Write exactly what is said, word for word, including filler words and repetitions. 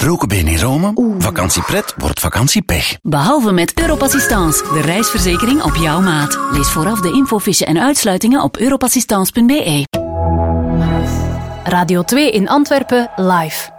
gebroken been in Rome? Vakantiepret wordt vakantiepech. Behalve met Europassistance, de reisverzekering op jouw maat. Lees vooraf de infofiche en uitsluitingen op europassistance punt be. Radio twee in Antwerpen live.